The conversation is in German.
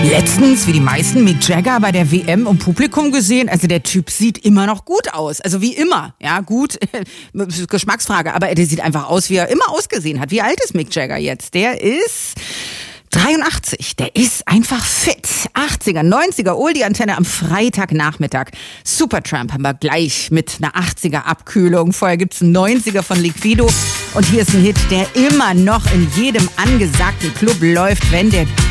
Letztens, wie die meisten, Mick Jagger bei der WM im Publikum gesehen. Also der Typ sieht immer noch gut aus. Also wie immer. Ja, gut, Geschmacksfrage. Aber der sieht einfach aus, wie er immer ausgesehen hat. Wie alt ist Mick Jagger jetzt? Der ist 83. Der ist einfach fit. 80er, 90er, Oldie-Antenne am Freitagnachmittag. Supertramp haben wir gleich mit einer 80er Abkühlung. Vorher gibt's einen 90er von Liquido. Und hier ist ein Hit, der immer noch in jedem angesagten Club läuft, wenn der